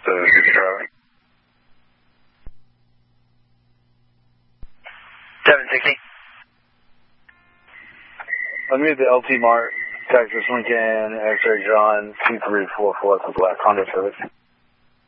Charlie. 760. Unmute the LT Mart, Texas Lincoln, X-Ray John, 2344 for Black Honda service.